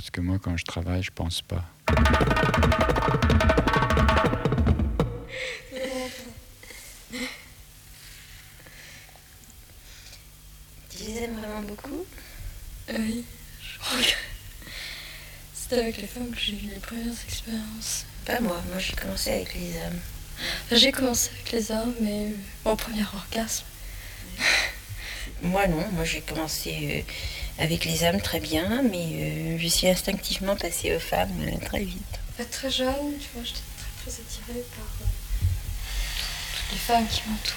Parce que moi, quand je travaille, je pense pas. Tu les aimes vraiment beaucoup? Oui, je crois que c'était avec les femmes que j'ai eu les premières expériences. Pas moi, j'ai commencé avec les hommes. Enfin, j'ai commencé avec les hommes, mais mon premier orgasme. Moi non, j'ai commencé avec les hommes très bien, mais je suis instinctivement passée aux femmes très vite. Très jeune, tu vois, j'étais très très attirée par toutes les femmes qui m'entouraient.